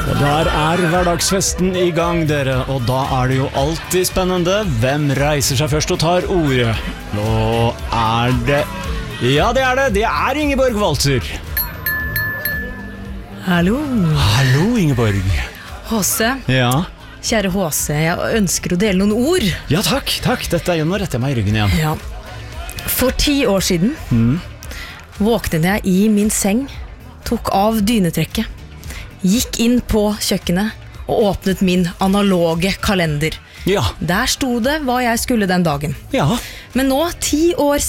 Og der hverdagsfesten i gang, dere, og da det jo alltid spennende. Hvem reiser seg først og tar ordet? Nå det... Ja, det det. Det Ingeborg Walter. Hallo. Hallo, Ingeborg. Håse. Ja? Kjære Håse, jeg ønsker å dele noen ord. Ja, takk. Dette jo, nå retter jeg meg i ryggen igjen. Ja. For 10 år siden våknet jeg i min seng, tok av dynetrekket, gikk inn på kjøkkenet og åpnet min analoge kalender. Ja. Der sto det hva jeg skulle den dagen. Ja. Men nå, 10 år